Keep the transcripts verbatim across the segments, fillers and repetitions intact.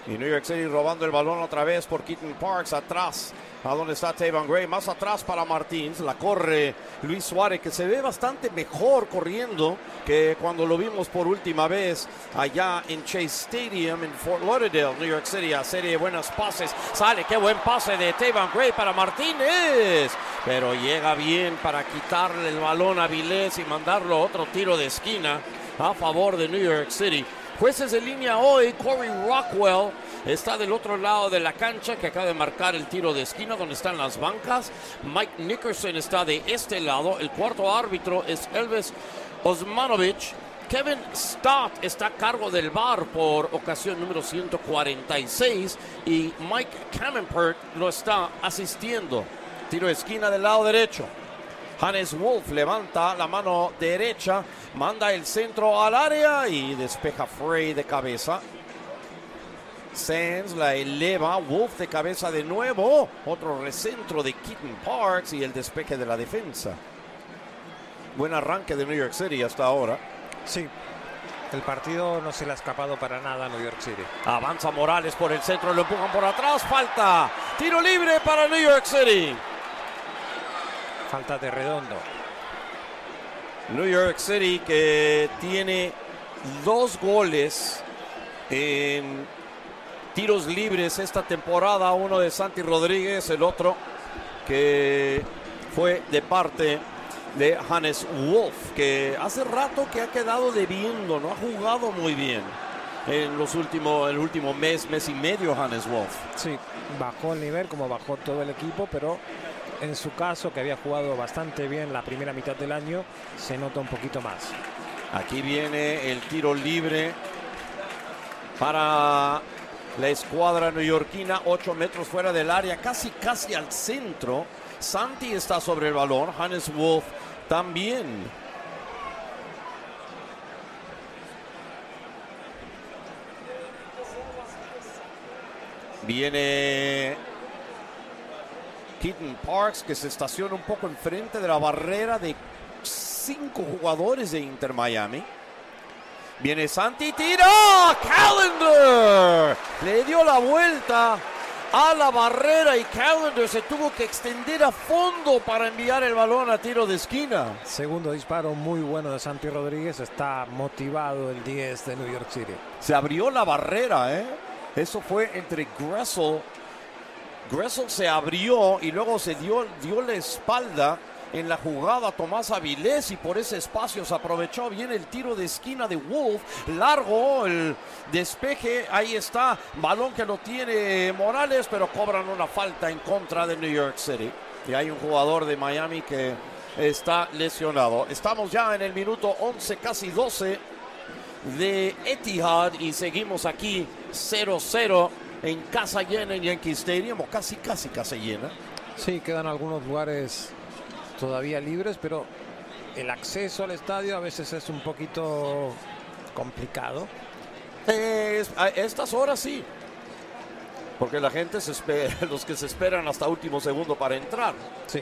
Y New York City robando el balón otra vez por Keaton Parks, atrás, a donde está Taven Gray, más atrás para Martins, la corre Luis Suárez, que se ve bastante mejor corriendo que cuando lo vimos por última vez allá en Chase Stadium en Fort Lauderdale, New York City, a serie de buenos pases, sale, qué buen pase de Taven Gray para Martínez, pero llega bien para quitarle el balón a Vilés y mandarlo a otro tiro de esquina a favor de New York City. Jueces de línea hoy, Corey Rockwell está del otro lado de la cancha, que acaba de marcar el tiro de esquina donde están las bancas. Mike Nickerson está de este lado. El cuarto árbitro es Elvis Osmanovich. Kevin Stott está a cargo del V A R por ocasión número ciento cuarenta y seis y Mike Camempert lo está asistiendo. Tiro de esquina del lado derecho. Hannes Wolf levanta la mano derecha, manda el centro al área y despeja Frey de cabeza. Sands la eleva, Wolf de cabeza de nuevo, otro recentro de Keaton Parks y el despeje de la defensa. Buen arranque de New York City hasta ahora. Sí, el partido no se le ha escapado para nada a New York City. Avanza Morales por el centro, lo empujan por atrás, falta, tiro libre para New York City. Falta de Redondo. New York City que tiene dos goles en tiros libres esta temporada, uno de Santi Rodríguez, el otro que fue de parte de Hannes Wolf, que hace rato que ha quedado debiendo, no ha jugado muy bien en los últimos, el último mes, mes y medio Hannes Wolf. Sí, bajó el nivel como bajó todo el equipo, pero en su caso, que había jugado bastante bien la primera mitad del año, se nota un poquito más. Aquí viene el tiro libre para la escuadra neoyorquina, ocho metros fuera del área, casi casi al centro. Santi está sobre el balón, Hannes Wolf también. Viene Keaton Parks, que se estaciona un poco enfrente de la barrera de cinco jugadores de Inter Miami. Viene Santi, tira, Callender le dio la vuelta a la barrera y Callender se tuvo que extender a fondo para enviar el balón a tiro de esquina. Segundo disparo muy bueno de Santi Rodríguez, está motivado el diez de New York City. Se abrió la barrera, ¿eh? Eso fue entre Gressel. Gressel se abrió y luego se dio, dio la espalda en la jugada a Tomás Avilés y por ese espacio se aprovechó bien el tiro de esquina de Wolf. Largo el despeje, ahí está, balón que lo tiene Morales, pero cobran una falta en contra de New York City. Y hay un jugador de Miami que está lesionado. Estamos ya en el minuto once, casi doce de Etihad y seguimos aquí cero cero en casa llena en Yankee Stadium, o casi casi casa llena. Sí, quedan algunos lugares todavía libres, pero el acceso al estadio a veces es un poquito complicado. Es, a estas horas sí, porque la gente se espera, los que se esperan hasta último segundo para entrar. Sí.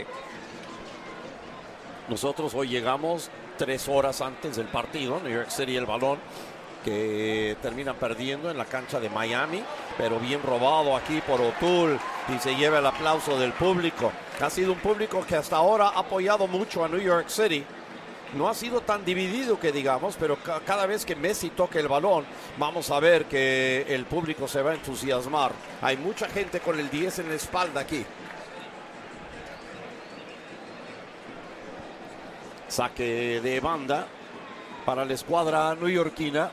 Nosotros hoy llegamos tres horas antes del partido. New York City el balón que terminan perdiendo en la cancha de Miami, pero bien robado aquí por O'Toole y se lleva el aplauso del público. Ha sido un público que hasta ahora ha apoyado mucho a New York City. No ha sido tan dividido que digamos, pero ca cada vez que Messi toque el balón, vamos a ver que el público se va a entusiasmar. Hay mucha gente con el diez en la espalda aquí. Saque de banda para la escuadra neoyorquina.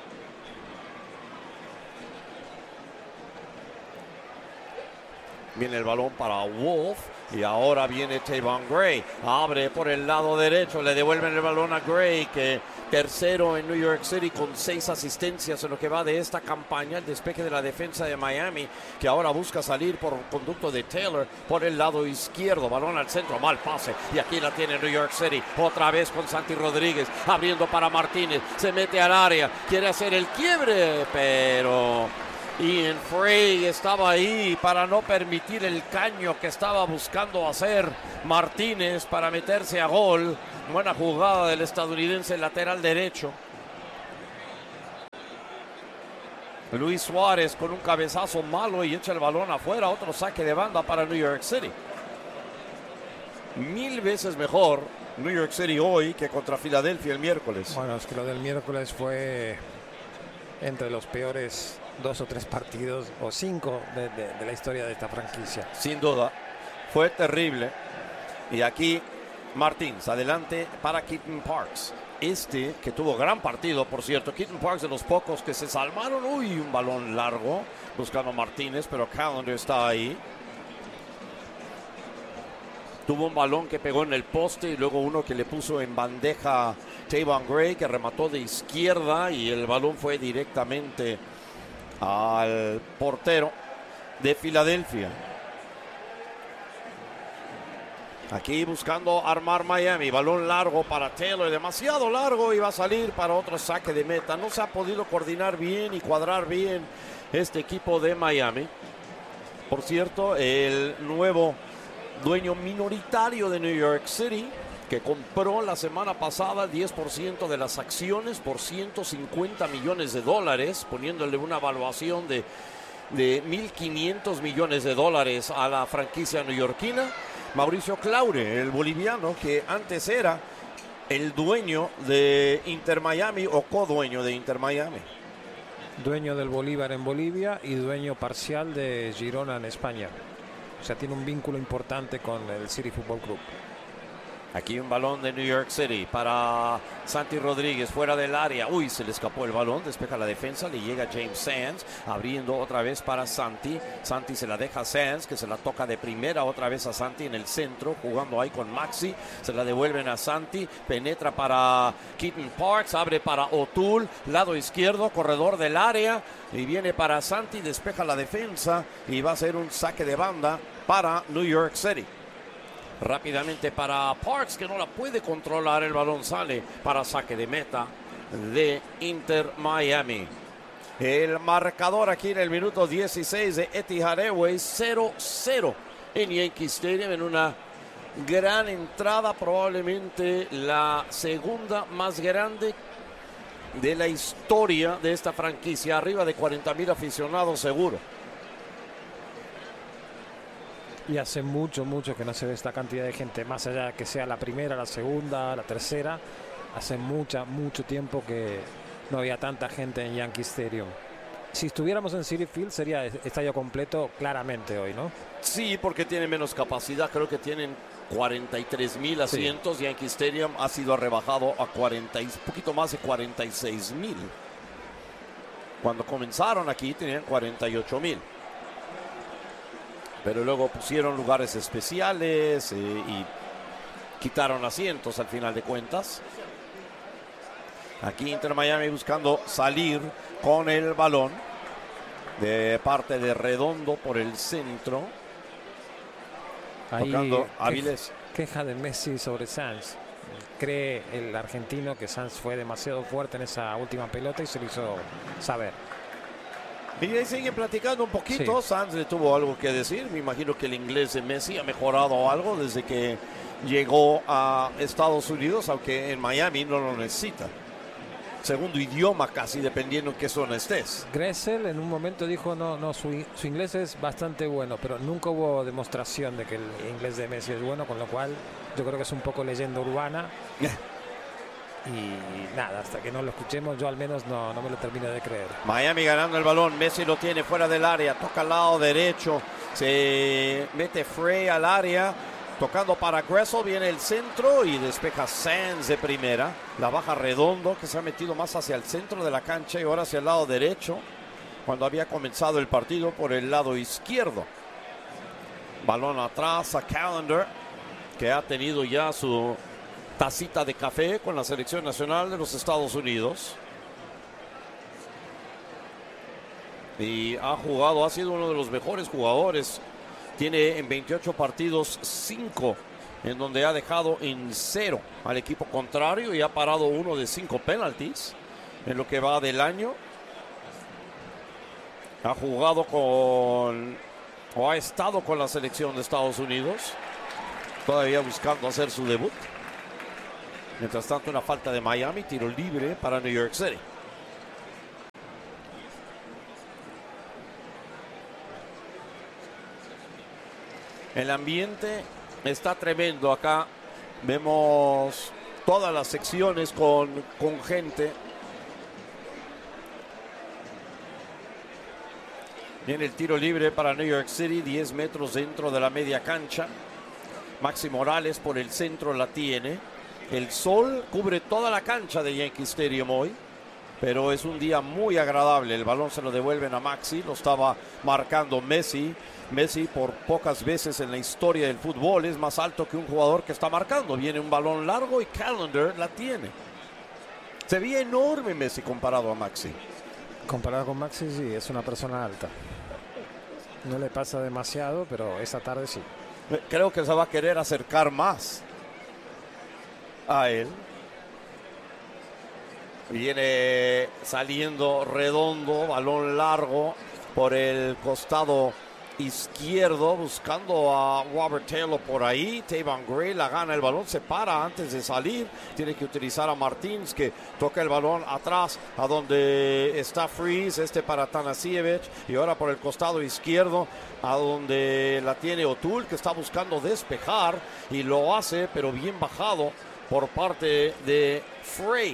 Viene el balón para Wolf y ahora viene Taven Gray. Abre por el lado derecho, le devuelven el balón a Gray, que tercero en New York City con seis asistencias en lo que va de esta campaña. El despeje de la defensa de Miami, que ahora busca salir por conducto de Taylor por el lado izquierdo. Balón al centro, mal pase. Y aquí la tiene New York City. Otra vez con Santi Rodríguez, abriendo para Martínez. Se mete al área, quiere hacer el quiebre, pero Ian Frey estaba ahí para no permitir el caño que estaba buscando hacer Martínez para meterse a gol. Buena jugada del estadounidense lateral derecho. Luis Suárez con un cabezazo malo y echa el balón afuera. Otro saque de banda para New York City. Mil veces mejor New York City hoy que contra Filadelfia el miércoles. Bueno, es que lo del miércoles fue entre los peores dos o tres partidos o cinco de, de, de la historia de esta franquicia. Sin duda, fue terrible. Y aquí Martins, adelante para Keaton Parks. Este que tuvo gran partido, por cierto. Keaton Parks de los pocos que se salvaron. Uy, un balón largo buscando a Martínez, pero Callender está ahí. Tuvo un balón que pegó en el poste y luego uno que le puso en bandeja Tavon Gray, que remató de izquierda y el balón fue directamente al portero de Filadelfia. Aquí buscando armar Miami. Balón largo para Taylor, demasiado largo y va a salir para otro saque de meta. No se ha podido coordinar bien y cuadrar bien este equipo de Miami. Por cierto, el nuevo dueño minoritario de New York City, que compró la semana pasada el diez por ciento de las acciones por ciento cincuenta millones de dólares, poniéndole una evaluación de, de mil quinientos millones de dólares a la franquicia neoyorquina. Mauricio Claure, el boliviano que antes era el dueño de Inter Miami o codueño de Inter Miami. Dueño del Bolívar en Bolivia y dueño parcial de Girona en España. O sea, tiene un vínculo importante con el City Football Club. Aquí un balón de New York City para Santi Rodríguez fuera del área. Uy, se le escapó el balón, despeja la defensa, le llega James Sands, abriendo otra vez para Santi. Santi se la deja a Sands, que se la toca de primera otra vez a Santi en el centro, jugando ahí con Maxi. Se la devuelven a Santi, penetra para Keaton Parks, abre para O'Toole, lado izquierdo, corredor del área, y viene para Santi, despeja la defensa y va a ser un saque de banda para New York City. Rápidamente para Parks, que no la puede controlar. El balón sale para saque de meta de Inter Miami. El marcador aquí en el minuto dieciséis de Etihad Airways, cero cero en Yankee Stadium, en una gran entrada, probablemente la segunda más grande de la historia de esta franquicia. Arriba de cuarenta mil aficionados seguro. Y hace mucho, mucho que no se ve esta cantidad de gente, más allá de que sea la primera, la segunda, la tercera. Hace mucha, mucho tiempo que no había tanta gente en Yankee Stadium. Si estuviéramos en Citi Field sería estadio completo claramente hoy, ¿no? Sí, porque tiene menos capacidad. Creo que tienen cuarenta y tres mil asientos. Sí. Yankee Stadium ha sido rebajado a cuarenta, un poquito más de cuarenta y seis mil. Cuando comenzaron aquí tenían cuarenta y ocho mil. Pero luego pusieron lugares especiales eh, y quitaron asientos al final de cuentas. Aquí Inter Miami buscando salir con el balón de parte de Redondo por el centro. Ahí tocando Avilés. Queja de Messi sobre Sanz. Cree el argentino que Sanz fue demasiado fuerte en esa última pelota y se lo hizo saber. Y ahí siguen platicando un poquito. Sí. Sanz le tuvo algo que decir. Me imagino que el inglés de Messi ha mejorado algo desde que llegó a Estados Unidos, aunque en Miami no lo necesita. Segundo idioma casi, dependiendo en qué zona estés. Gressel en un momento dijo no, no, su, su inglés es bastante bueno, pero nunca hubo demostración de que el inglés de Messi es bueno, con lo cual yo creo que es un poco leyenda urbana. Y nada, hasta que no lo escuchemos, yo al menos no, no me lo termino de creer. Miami ganando el balón, Messi lo tiene fuera del área, toca al lado derecho, se mete Frey al área, tocando para Gressel, viene el centro y despeja Sands de primera. La baja Redondo, que se ha metido más hacia el centro de la cancha y ahora hacia el lado derecho, cuando había comenzado el partido por el lado izquierdo. Balón atrás a Callender, que ha tenido ya su tacita de café con la selección nacional de los Estados Unidos. Y ha jugado, ha sido uno de los mejores jugadores. Tiene en veintiocho partidos cinco en donde ha dejado en cero al equipo contrario y ha parado uno de cinco penaltis en lo que va del año. Ha jugado con, o ha estado con la selección de Estados Unidos, todavía buscando hacer su debut. Mientras tanto, una falta de Miami, tiro libre para New York City. El ambiente está tremendo acá. Vemos todas las secciones con, con gente. Viene el tiro libre para New York City, diez metros dentro de la media cancha. Maxi Morales por el centro la tiene. El sol cubre toda la cancha de Yankee Stadium hoy, pero es un día muy agradable. El balón se lo devuelven a Maxi, lo estaba marcando Messi. Messi por pocas veces en la historia del fútbol es más alto que un jugador que está marcando. Viene un balón largo y Callender la tiene. Se ve enorme Messi comparado a Maxi. Comparado con Maxi, sí, es una persona alta. No le pasa demasiado, pero esta tarde sí. Creo que se va a querer acercar más a él. Viene saliendo Redondo, balón largo por el costado izquierdo, buscando a Robert Taylor por ahí. Tayvon Gray la gana el balón, se para antes de salir. Tiene que utilizar a Martins, que toca el balón atrás a donde está Freeze, este para Tanasiewicz, y ahora por el costado izquierdo a donde la tiene O'Toole, que está buscando despejar y lo hace, pero bien bajado por parte de Frey.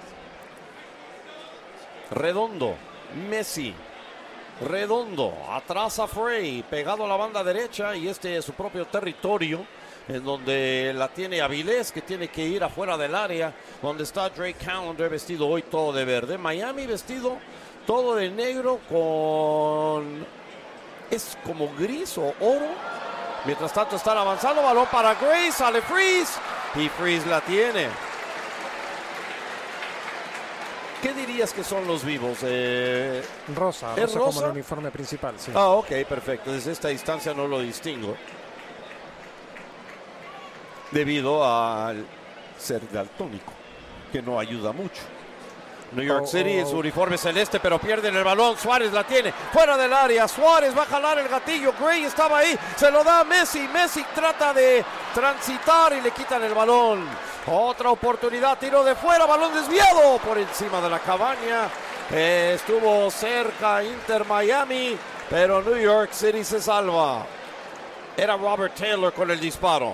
Redondo, Messi, Redondo, atrás a Frey, pegado a la banda derecha, y este es su propio territorio, en donde la tiene Avilés, que tiene que ir afuera del área, donde está Drake Callender, vestido hoy todo de verde. Miami vestido todo de negro con... es como gris o oro. Mientras tanto están avanzando, balón para Gray, sale Freeze, y Freeze la tiene. ¿Qué dirías que son los vivos? Eh, rosa, ¿es rosa, rosa como el uniforme principal, sí. Ah, ok, perfecto. Desde esta distancia no lo distingo, debido al ser daltónico, que no ayuda mucho. New York City en su uniforme celeste, pero pierden el balón. Suárez la tiene fuera del área. Suárez va a jalar el gatillo. Gray estaba ahí, se lo da a Messi. Messi trata de transitar y le quitan el balón. Otra oportunidad, tiro de fuera, balón desviado por encima de la cabaña. Eh, estuvo cerca Inter Miami, pero New York City se salva. Era Robert Taylor con el disparo.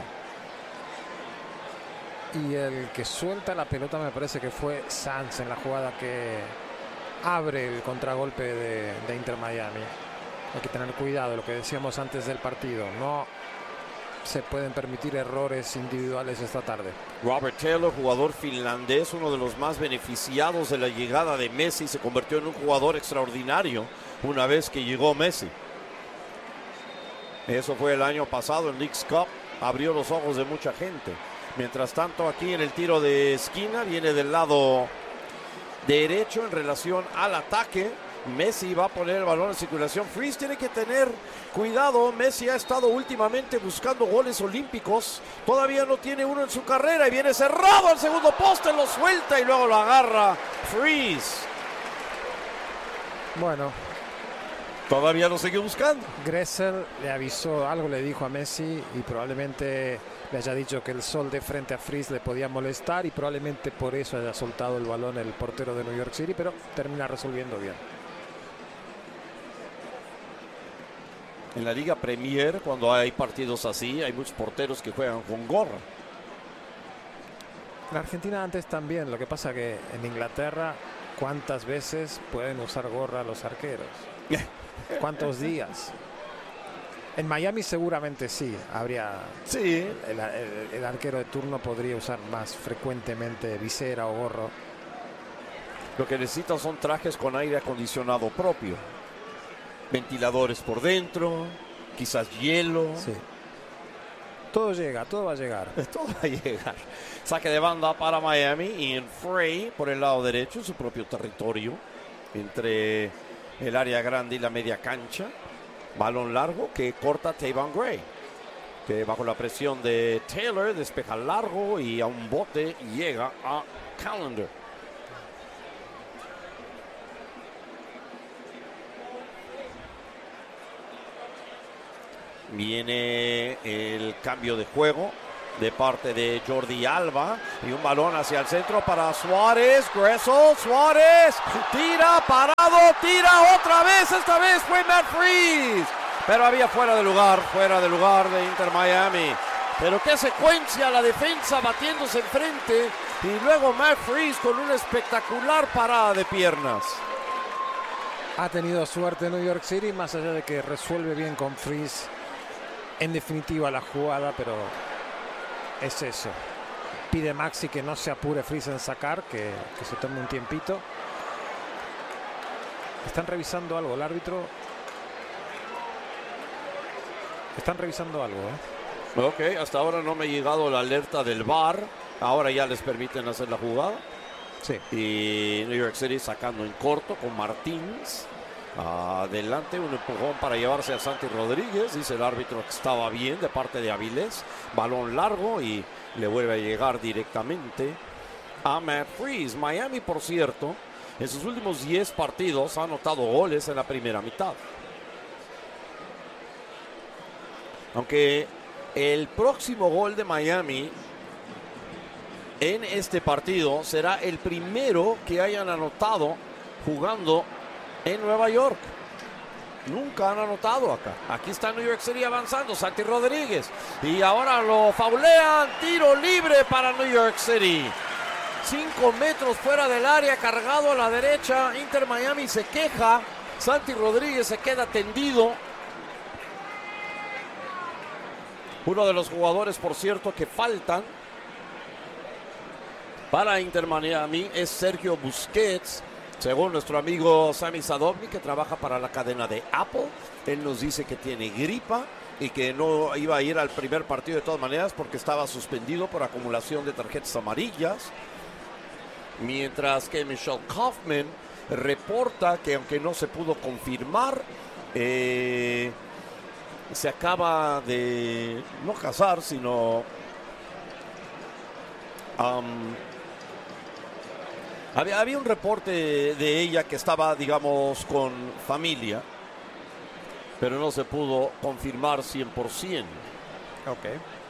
Y el que suelta la pelota me parece que fue Sanz en la jugada que abre el contragolpe de, de Inter Miami. Hay que tener cuidado, lo que decíamos antes del partido. No se pueden permitir errores individuales esta tarde. Robert Taylor, jugador finlandés, uno de los más beneficiados de la llegada de Messi, se convirtió en un jugador extraordinario una vez que llegó Messi. Eso fue el año pasado en Leagues Cup, abrió los ojos de mucha gente. Mientras tanto, aquí en el tiro de esquina, viene del lado derecho en relación al ataque. Messi va a poner el balón en circulación. Freeze tiene que tener cuidado. Messi ha estado últimamente buscando goles olímpicos. Todavía no tiene uno en su carrera y viene cerrado al segundo poste, lo suelta y luego lo agarra Freeze. Bueno, todavía lo sigue buscando. Gressel le avisó, algo le dijo a Messi y probablemente le haya dicho que el sol de frente a Freeze le podía molestar y probablemente por eso haya soltado el balón el portero de New York City, pero termina resolviendo bien. En la Liga Premier, cuando hay partidos así, hay muchos porteros que juegan con gorra. En Argentina antes también, lo que pasa que en Inglaterra, ¿cuántas veces pueden usar gorra los arqueros? ¿Cuántos días? En Miami seguramente sí, habría... Sí. El, el, el arquero de turno podría usar más frecuentemente visera o gorro. Lo que necesitan son trajes con aire acondicionado propio. Ventiladores por dentro, quizás hielo. Sí. Todo llega, todo va a llegar. Todo va a llegar. Saque de banda para Miami y en Frey por el lado derecho, en su propio territorio, entre el área grande y la media cancha. Balón largo que corta Tayvon Gray, que bajo la presión de Taylor despeja largo y a un bote llega a Callender. Viene el cambio de juego de parte de Jordi Alba y un balón hacia el centro para Suárez. Gressel, Suárez, tira, parado, tira otra vez, esta vez fue Matt Freeze. Pero había fuera de lugar, fuera de lugar de Inter Miami. Pero qué secuencia, la defensa batiéndose enfrente y luego Matt Freese con una espectacular parada de piernas. Ha tenido suerte New York City, más allá de que resuelve bien con Freese en definitiva la jugada, pero es eso. Pide Maxi que no se apure Freese en sacar, que, que se tome un tiempito. Están revisando algo, el árbitro. Están revisando algo, ¿eh? Ok, hasta ahora no me ha llegado la alerta del V A R. Ahora ya les permiten hacer la jugada. Sí. Y New York City sacando en corto con Martins. Adelante, un empujón para llevarse a Santi Rodríguez. Dice el árbitro que estaba bien de parte de Avilés. Balón largo y le vuelve a llegar directamente a Matt Freese. Miami, por cierto, en sus últimos diez partidos ha anotado goles en la primera mitad. Aunque el próximo gol de Miami en este partido será el primero que hayan anotado jugando en Nueva York. Nunca han anotado acá. Aquí está New York City avanzando. Santi Rodríguez. Y ahora lo faulean. Tiro libre para New York City. Cinco metros fuera del área, cargado a la derecha. Inter Miami se queja. Santi Rodríguez se queda tendido. Uno de los jugadores, por cierto, que faltan para Inter Miami es Sergio Busquets. Según nuestro amigo Sami Sadovnik, que trabaja para la cadena de Apple, él nos dice que tiene gripa y que no iba a ir al primer partido de todas maneras porque estaba suspendido por acumulación de tarjetas amarillas. Mientras que Michelle Kaufman reporta que aunque no se pudo confirmar, eh, se acaba de no casar, sino um, había, había un reporte de ella que estaba, digamos, con familia, pero no se pudo confirmar cien por ciento. Ok.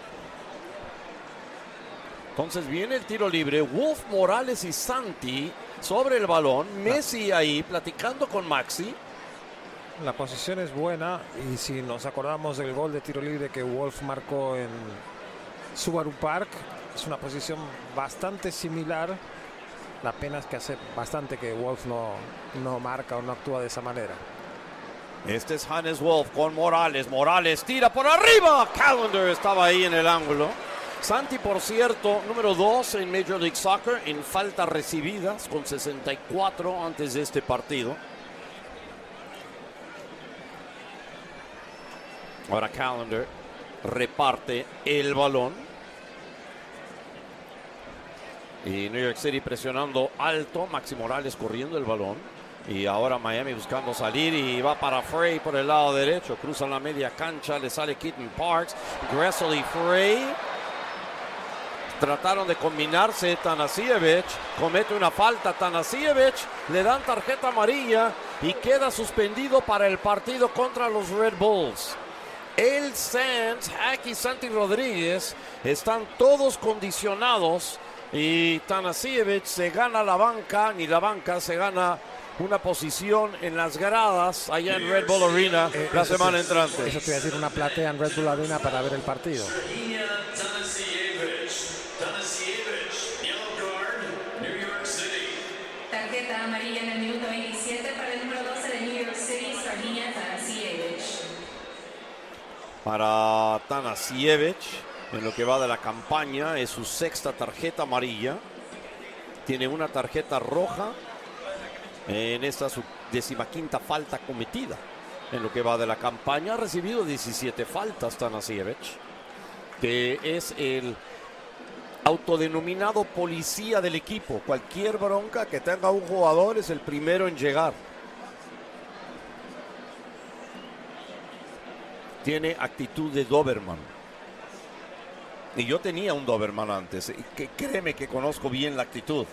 Entonces viene el tiro libre. Wolf, Morales y Santi sobre el balón. Messi ahí platicando con Maxi. La posición es buena y si nos acordamos del gol de tiro libre que Wolf marcó en Subaru Park, es una posición bastante similar. La pena es que hace bastante que Wolf no, no marca o no actúa de esa manera. Este es Hannes Wolf con Morales. Morales tira por arriba. Callender estaba ahí en el ángulo. Santi, por cierto, número dos en Major League Soccer en faltas recibidas con sesenta y cuatro antes de este partido. Ahora Callender reparte el balón. Y New York City presionando alto. Maxi Morales corriendo el balón. Y ahora Miami buscando salir y va para Frey por el lado derecho. Cruzan la media cancha, le sale Keaton Parks. Gressel y Frey trataron de combinarse. Tanasiewicz comete una falta. Tanasiewicz le dan tarjeta amarilla y queda suspendido para el partido contra los Red Bulls. El Sands, Hack y Santi Rodríguez están todos condicionados y Tanasiewicz se gana la banca, ni la banca, se gana una posición en las gradas allá en Red Bull Arena eh, la semana es, entrante. Eso te iba a decir, una platea en Red Bull Arena para ver el partido. Tarjeta amarilla en el minuto veintisiete para el número doce de New York City, Sardinia Tanasiewicz. Para Tanasiewicz, en lo que va de la campaña, es su sexta tarjeta amarilla. Tiene una tarjeta roja en esta su decimaquinta falta cometida. En lo que va de la campaña ha recibido diecisiete faltas Tanasiewicz, que es el autodenominado policía del equipo. Cualquier bronca que tenga un jugador es el primero en llegar. Tiene actitud de Doberman. Y yo tenía un Doberman antes. Y que créeme que conozco bien la actitud.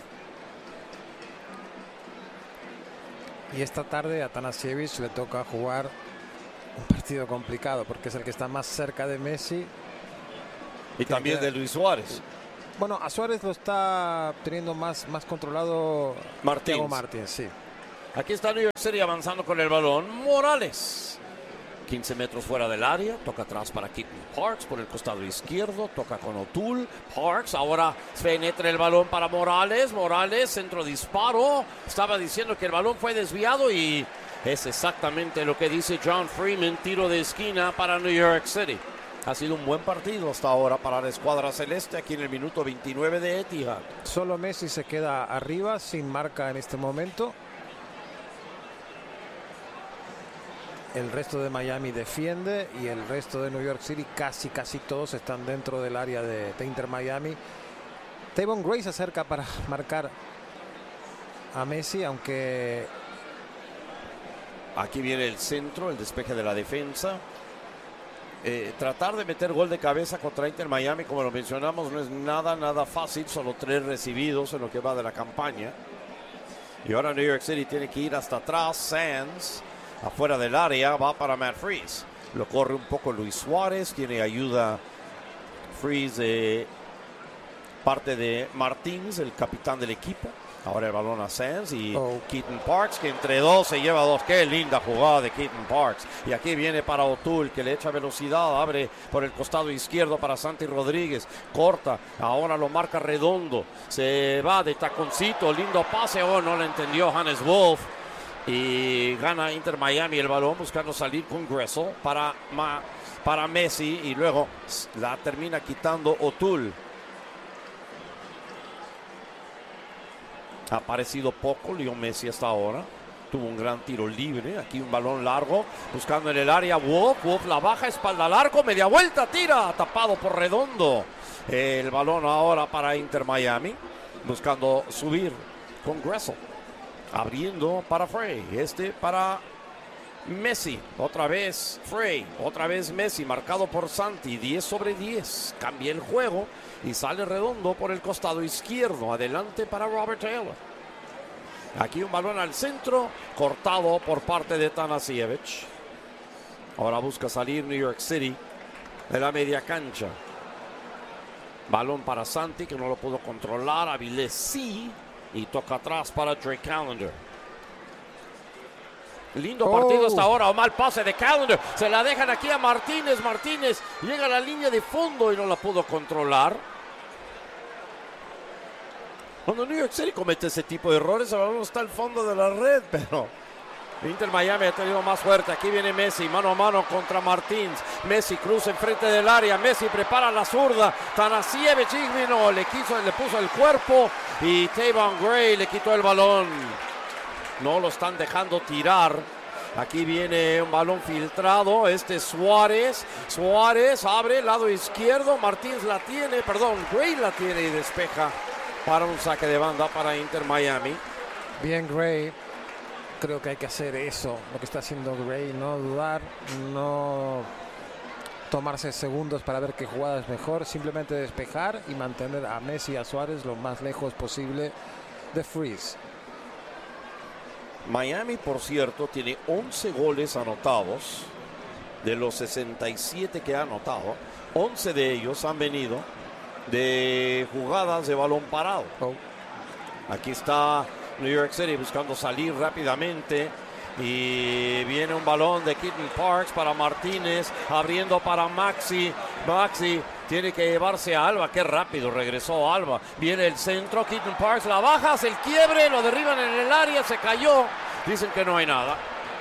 Y esta tarde a Tanasiewicz le toca jugar un partido complicado porque es el que está más cerca de Messi. Y también de Luis Suárez. Bueno, a Suárez lo está teniendo más, más controlado Martins. Martins, sí. Aquí está New York City avanzando con el balón. Morales. quince metros fuera del área, toca atrás para Keaton Parks por el costado izquierdo, toca con O'Toole, Parks, ahora penetra el balón para Morales, Morales, centro disparo, estaba diciendo que el balón fue desviado y es exactamente lo que dice John Freeman, tiro de esquina para New York City. Ha sido un buen partido hasta ahora para la escuadra celeste aquí en el minuto veintinueve de Etihad. Solo Messi se queda arriba sin marca en este momento. El resto de Miami defiende y el resto de New York City casi casi todos están dentro del área de, de Inter Miami. Tavon Gray se acerca para marcar a Messi, aunque aquí viene el centro, el despeje de la defensa. Eh, tratar de meter gol de cabeza contra Inter Miami, como lo mencionamos, no es nada, nada fácil. Solo tres recibidos en lo que va de la campaña. Y ahora New York City tiene que ir hasta atrás. Sands, afuera del área, va para Matt Freese. Lo corre un poco Luis Suárez. Tiene ayuda Freese de parte de Martins, el capitán del equipo. Ahora el balón a Sands y oh. Keaton Parks, que entre dos se lleva dos. Qué linda jugada de Keaton Parks. Y aquí viene para O'Toole, que le echa velocidad, abre por el costado izquierdo para Santi Rodríguez. Corta, ahora lo marca Redondo. Se va de taconcito, lindo pase. Oh, no lo entendió Hannes Wolf. Y gana Inter Miami el balón buscando salir con Gressel para, para Messi. Y luego la termina quitando O'Toole. Ha aparecido poco Leo Messi hasta ahora. Tuvo un gran tiro libre. Aquí un balón largo. Buscando en el área. Wolf. Wolf la baja. Espalda largo. Media vuelta. Tira. Tapado por Redondo. El balón ahora para Inter Miami. Buscando subir con Gressel. Abriendo para Frey. Este para Messi. Otra vez Frey. Otra vez Messi. Marcado por Santi. diez sobre diez. Cambia el juego. Y sale Redondo por el costado izquierdo. Adelante para Robert Taylor. Aquí un balón al centro. Cortado por parte de Tanasiewicz. Ahora busca salir New York City de la media cancha. Balón para Santi, que no lo pudo controlar. Avilés sí. Y toca atrás para Drake Callender. Lindo partido oh. hasta ahora. O mal pase de Callender. Se la dejan aquí a Martínez. Martínez llega a la línea de fondo y no la pudo controlar. Cuando New York City comete ese tipo de errores, el balón está al fondo de la red, pero Inter Miami ha tenido más fuerte. Aquí viene Messi, mano a mano contra Martins. Messi cruza enfrente del área. Messi prepara la zurda. Tanasiewicz vino, le quiso, le puso el cuerpo y Tavon Gray le quitó el balón. No lo están dejando tirar. Aquí viene un balón filtrado. Este Suárez. Suárez abre el lado izquierdo. Martins la tiene, perdón, Gray la tiene y despeja para un saque de banda para Inter Miami. Bien Gray. Creo que hay que hacer eso, lo que está haciendo Gray, no dudar, no tomarse segundos para ver qué jugada es mejor, simplemente despejar y mantener a Messi y a Suárez lo más lejos posible de Freese. Miami, por cierto, tiene once goles anotados de los sesenta y siete que ha anotado. once de ellos han venido de jugadas de balón parado. Oh. Aquí está New York City buscando salir rápidamente y viene un balón de Keaton Parks para Martínez, abriendo para Maxi. Maxi tiene que llevarse a Alba. Qué rápido regresó Alba. Viene el centro, Keaton Parks la baja, hace el quiebre, lo derriban en el área, se cayó. Dicen que no hay nada.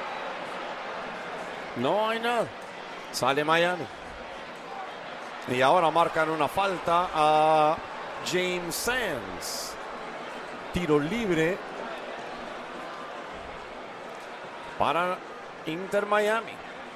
No hay nada. Sale Miami. Y ahora marcan una falta a James Sands. Tiro libre para Inter Miami.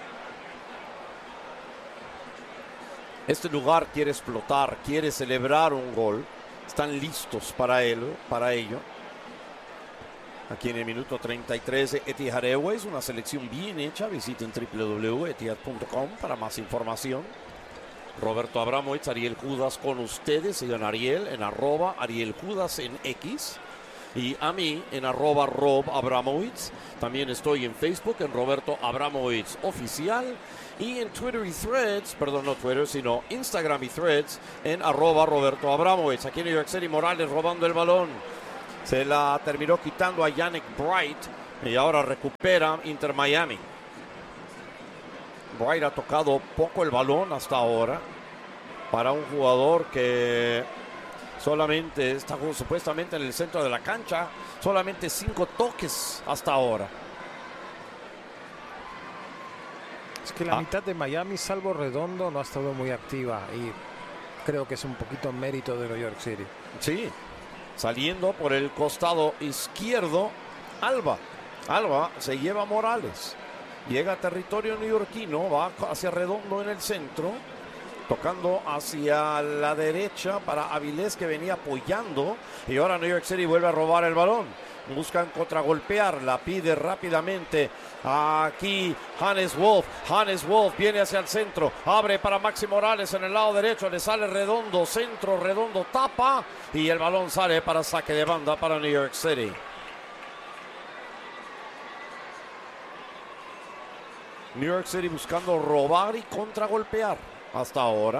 Este lugar quiere explotar, quiere celebrar un gol. Están listos para él, para ello. Aquí en el minuto treinta y tres de Etihad Airways, una selección bien hecha. Visiten doble u doble u doble u punto etihad punto com para más información. Roberto Abramovich, Ariel Judas con ustedes. Sigan a Ariel en arroba Ariel Judas en X. Y a mí en arroba Rob Abramovich. También estoy en Facebook en Roberto Abramovich Oficial. Y en Twitter y Threads, perdón, no Twitter, sino Instagram y Threads en arroba Roberto Abramovich. Aquí en New York City, Morales robando el balón. Se la terminó quitando a Yannick Bright. Y ahora recupera Inter Miami. Bright ha tocado poco el balón hasta ahora para un jugador que solamente está supuestamente en el centro de la cancha. Solamente cinco toques hasta ahora. Es que la Ah. mitad de Miami, salvo Redondo, no ha estado muy activa y creo que es un poquito mérito de New York City. Sí, saliendo por el costado izquierdo, Alba. Alba se lleva a Morales. Llega a territorio neoyorquino, va hacia Redondo en el centro, tocando hacia la derecha para Avilés, que venía apoyando, y ahora New York City vuelve a robar el balón. Buscan contragolpear, la pide rápidamente aquí Hannes Wolf. Hannes Wolf viene hacia el centro, abre para Maxi Morales en el lado derecho, le sale Redondo, centro, Redondo tapa y el balón sale para saque de banda para New York City. New York City buscando robar y contragolpear hasta ahora.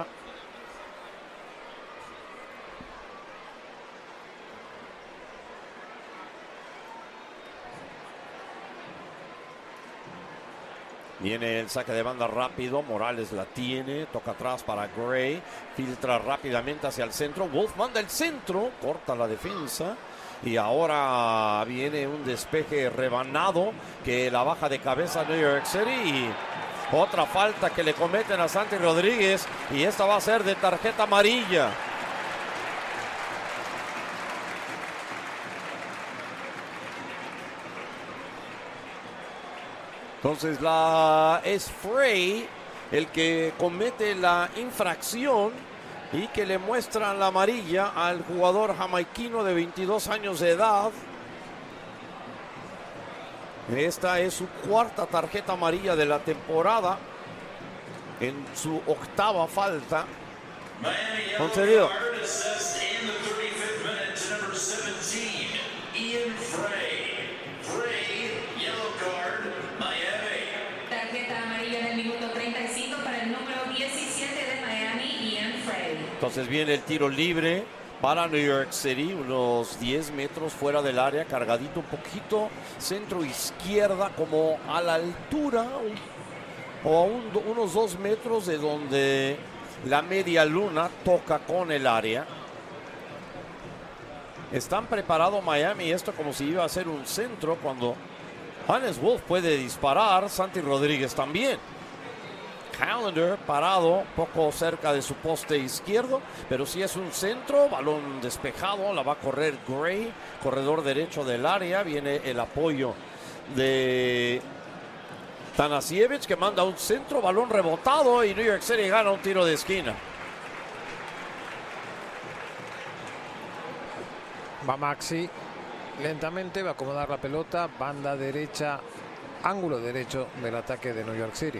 Viene el saque de banda rápido, Morales la tiene, toca atrás para Gray, filtra rápidamente hacia el centro, Wolf manda el centro, corta la defensa y ahora viene un despeje rebanado que la baja de cabeza New York City y otra falta que le cometen a Santi Rodríguez y esta va a ser de tarjeta amarilla. Entonces la es Frey el que comete la infracción y que le muestran la amarilla al jugador jamaiquino de veintidós años de edad. Esta es su cuarta tarjeta amarilla de la temporada en su octava falta. Concedido. Tarjeta amarilla en el minuto treinta y cinco para el número diecisiete de Miami, Ian Frey. Entonces viene el tiro libre para New York City, unos diez metros fuera del área, cargadito un poquito, centro izquierda, como a la altura un, o a un, unos dos metros de donde la media luna toca con el área. Están preparados Miami, esto como si iba a ser un centro, cuando Hannes Wolf puede disparar, Santi Rodríguez también. Callender parado poco cerca de su poste izquierdo, pero si es un centro, balón despejado, la va a correr Gray, corredor derecho del área, viene el apoyo de Tanasiewicz que manda un centro, balón rebotado y New York City gana un tiro de esquina. Va Maxi, lentamente va a acomodar la pelota, banda derecha, ángulo derecho del ataque de New York City.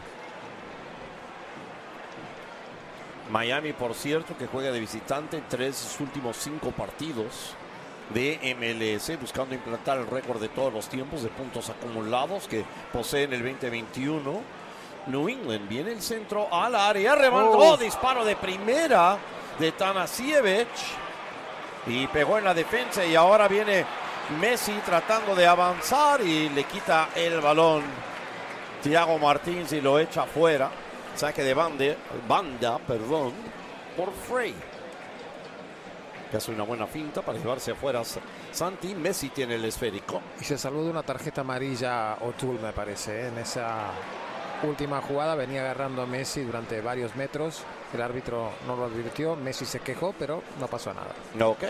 Miami, por cierto, que juega de visitante en tres de sus últimos cinco partidos de M L S, buscando implantar el récord de todos los tiempos de puntos acumulados que posee en el veinte veintiuno. New England viene el centro al área, remató, oh. disparo de primera de Tanasiewicz y pegó en la defensa y ahora viene Messi tratando de avanzar y le quita el balón Thiago Martins y lo echa afuera. Saque de bande, banda, perdón, por Frey, que hace una buena finta para llevarse afuera Santi. Messi tiene el esférico. Y se salvó de una tarjeta amarilla O'Toole, me parece, ¿eh? En esa última jugada venía agarrando a Messi durante varios metros. El árbitro no lo advirtió, Messi se quejó, pero no pasó nada. Ok.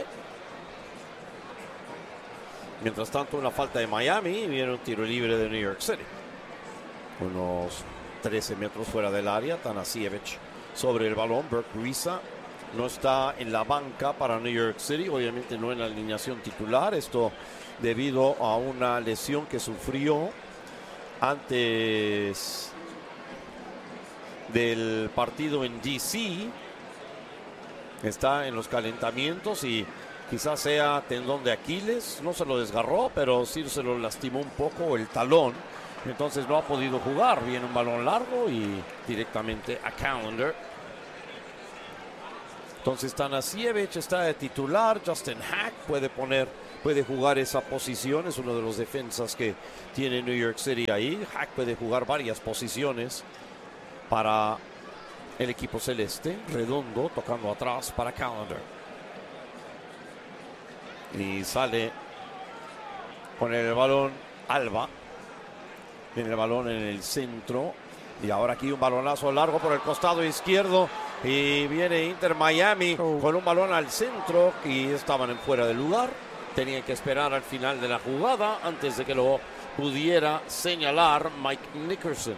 Mientras tanto, una falta de Miami y viene un tiro libre de New York City. Unos trece metros fuera del área, Tanasiewicz sobre el balón. Burke Ruiza no está en la banca para New York City, obviamente no en la alineación titular, esto debido a una lesión que sufrió antes del partido en D C. Está en los calentamientos y quizás sea tendón de Aquiles, no se lo desgarró, pero sí se lo lastimó un poco el talón. Entonces no ha podido jugar. Viene un balón largo y directamente a Callender. Entonces Tanasiewicz está de titular. Justin Hack puede poner, puede jugar esa posición. Es uno de los defensas que tiene New York City ahí. Hack puede jugar varias posiciones para el equipo celeste. Redondo tocando atrás para Callender. Y sale con el balón Alba. Tiene el balón en el centro. Y ahora aquí un balonazo largo por el costado izquierdo. Y viene Inter Miami oh. con un balón al centro. Y estaban en fuera de lugar. Tenían que esperar al final de la jugada antes de que lo pudiera señalar Mike Nickerson.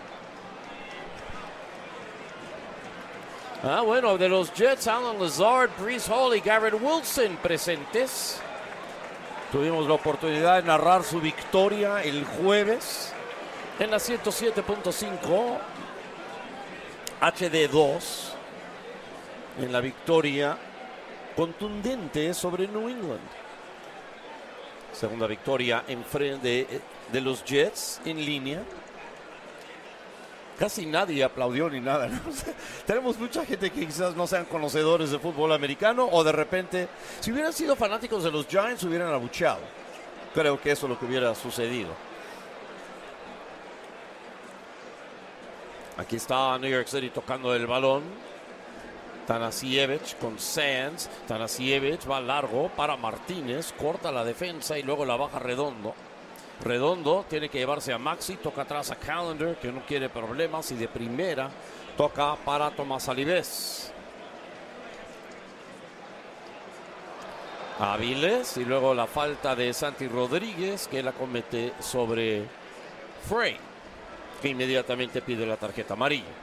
Ah, bueno, de los Jets, Alan Lazard, Breece Hall y Garrett Wilson presentes. Tuvimos la oportunidad de narrar su victoria el jueves en la ciento siete punto cinco H D dos. En la victoria contundente sobre New England. Segunda victoria en frente de, de los Jets en línea. Casi nadie aplaudió ni nada, ¿no? O sea, tenemos mucha gente que quizás no sean conocedores de fútbol americano o de repente, si hubieran sido fanáticos de los Giants, hubieran abucheado. Creo que eso es lo que hubiera sucedido. Aquí está New York City tocando el balón. Tanasiewicz con Sands. Tanasiewicz va largo para Martínez. Corta la defensa y luego la baja Redondo. Redondo tiene que llevarse a Maxi. Toca atrás a Callender, que no quiere problemas. Y de primera toca para Tomás Alibés. Aviles. Y luego la falta de Santi Rodríguez, que la comete sobre Frey, que inmediatamente pide la tarjeta amarilla.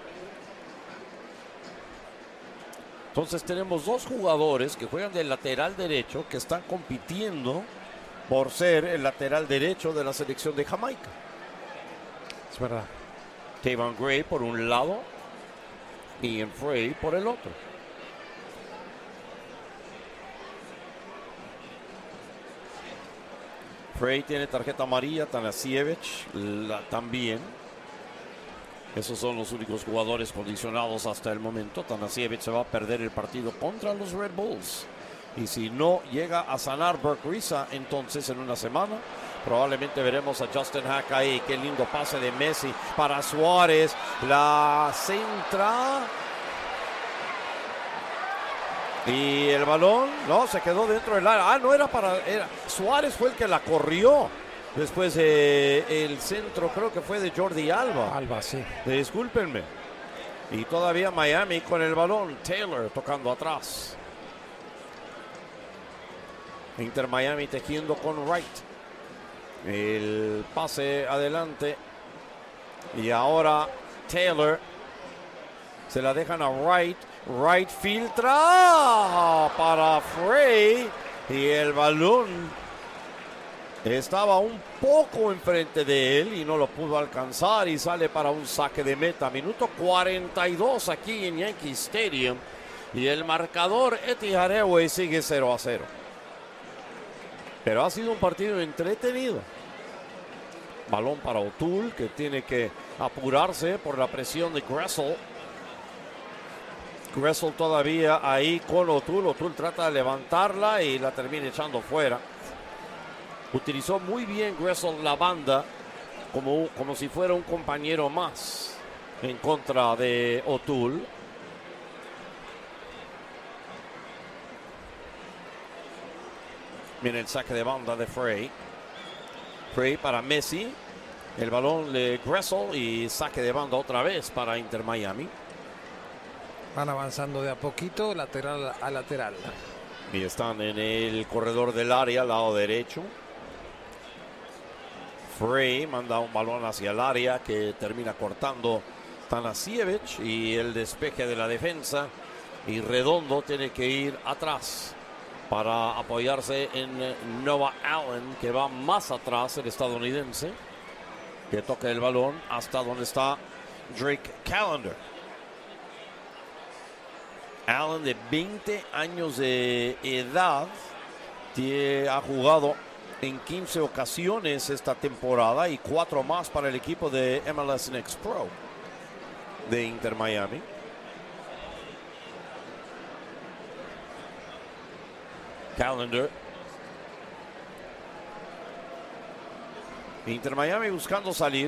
Entonces tenemos dos jugadores que juegan del lateral derecho que están compitiendo por ser el lateral derecho de la selección de Jamaica. Es verdad. Tavon Gray por un lado y Ian Frey por el otro. Frey tiene tarjeta amarilla, Tanasiewicz también. Esos son los únicos jugadores condicionados hasta el momento. Tanasiewicz se va a perder el partido contra los Red Bulls. Y si no llega a sanar Burke Risa, entonces en una semana probablemente veremos a Justin Hack ahí. Qué lindo pase de Messi para Suárez. La centra. Y el balón, no, se quedó dentro del área. Ah, no era para... Era, Suárez fue el que la corrió. Después eh, el centro creo que fue de Jordi Alba. Alba, sí. Discúlpenme. Y todavía Miami con el balón. Taylor tocando atrás. Inter Miami tejiendo con Wright. El pase adelante. Y ahora Taylor. Se la dejan a Wright. Wright filtra para Frey. Y el balón estaba un poco enfrente de él y no lo pudo alcanzar y sale para un saque de meta. Minuto cuarenta y dos aquí en Yankee Stadium. Y el marcador Etihad Airways sigue cero a cero. Pero ha sido un partido entretenido. Balón para O'Toole, que tiene que apurarse por la presión de Gressel. Gressel todavía ahí con O'Toole. O'Toole trata de levantarla y la termina echando fuera. Utilizó muy bien Gressel la banda como, como si fuera un compañero más en contra de O'Toole. Viene el saque de banda de Frey. Frey para Messi. El balón de Gressel y saque de banda otra vez para Inter Miami. Van avanzando de a poquito, lateral a lateral. Y están en el corredor del área, lado derecho. Frey manda un balón hacia el área que termina cortando Tanasiewicz y el despeje de la defensa. Y Redondo tiene que ir atrás para apoyarse en Noah Allen, que va más atrás, el estadounidense, que toca el balón hasta donde está Drake Callender. Allen, de veinte años de edad, tiene, ha jugado en quince ocasiones esta temporada y cuatro más para el equipo de M L S Next Pro de Inter Miami. Callender. Inter Miami buscando salir.